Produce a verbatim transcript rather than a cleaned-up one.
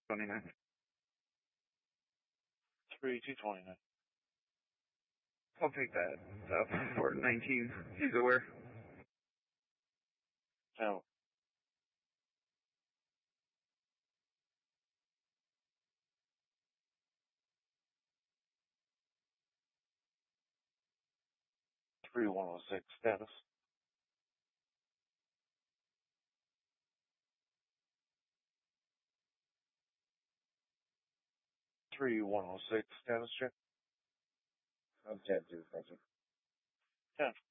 twenty-nine. three two twenty-nine. I'll take that. Uh, for nineteen. He's aware. No. three one oh six status. three one oh six status check. I'll chat too, thank you. ten.